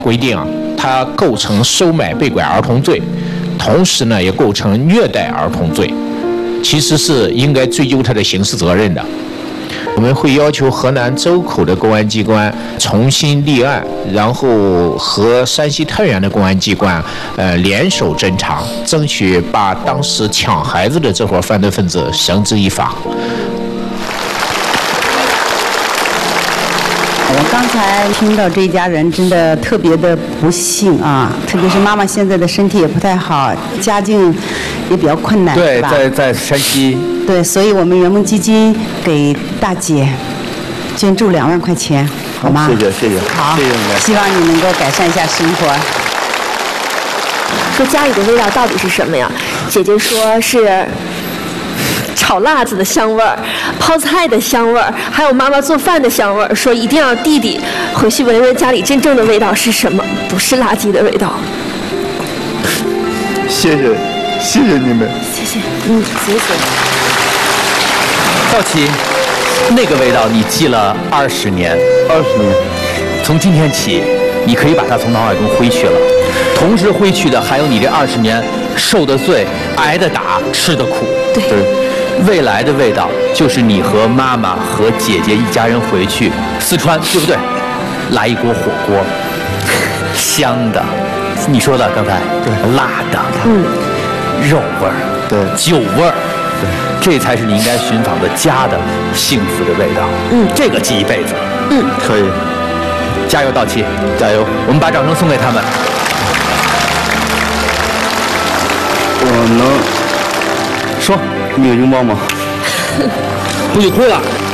规定啊，它构成收买被拐儿童罪，同时呢也构成虐待儿童罪，其实是应该追究他的刑事责任的。我们会要求河南周口的公安机关重新立案，然后和山西太原的公安机关联手侦查，争取把当时抢孩子的这伙犯罪分子绳之以法。 我刚才听到这一家人真的特别的不幸啊，特别是妈妈现在的身体也不太好，家境也比较困难， 对， 吧？ 在山西。 对，所以我们圆梦基金给大姐捐助2万块钱，好吗？ 谢谢。 好， 谢谢你们。 希望你能够改善一下生活。 说家里的味道到底是什么呀？姐姐说是炒辣子的香味儿，泡菜的香味儿，还有妈妈做饭的香味儿。说一定要弟弟回去闻闻家里真正的味道是什么，不是垃圾的味道。 谢谢你们。 谢谢，谢谢。 赵琪，那个味道你记了20年。 20年。 从今天起，你可以把它从脑海中挥去了。同时挥去的还有你这20年受的罪、挨的打、吃的苦。 对。 未来的味道就是你和妈妈和姐姐一家人回去四川，对不对？来一锅火锅，香的，你说的刚才， 对， 辣的，肉味儿， 对， 酒味儿，对，这才是你应该寻访的家的幸福的味道。这个记一辈子。 可以， 加油，道奇， 加油！ 我们把掌声送给他们。 我能说， 你有拥抱吗？ 不许哭了。